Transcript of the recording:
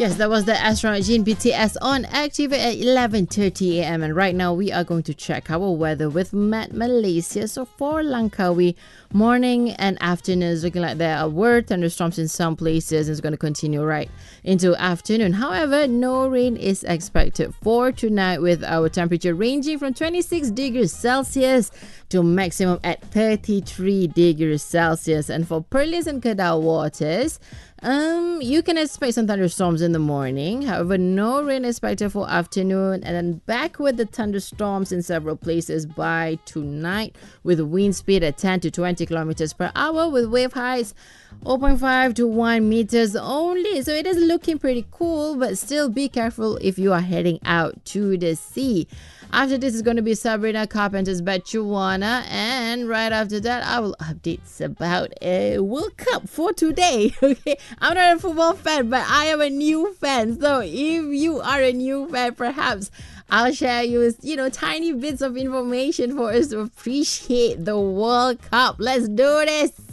Yes, that was the astronaut Jean BTS on Active at 11:30 a.m. And right now we are going to check our weather with Met Malaysia. So for Langkawi, morning and afternoon is looking like there were thunderstorms in some places. It's going to continue right into afternoon. However, no rain is expected for tonight, with our temperature ranging from 26 degrees Celsius to maximum at 33 degrees Celsius. And for Perlis and Kedah waters, you can expect some thunderstorms in the morning. However, no rain expected for afternoon, and then back with the thunderstorms in several places by tonight, with wind speed at 10 to 20 kilometers per hour, with wave heights 0.5 to 1 meters only. So it is looking pretty cool, but still be careful if you are heading out to the sea. After this is going to be Sabrina Carpenter's Bachuana, and right after that I will update about a World Cup for today. Okay, I'm not a football fan, but I am a new fan. So if you are a new fan, perhaps I'll share you, tiny bits of information for us to appreciate the World Cup. Let's do this.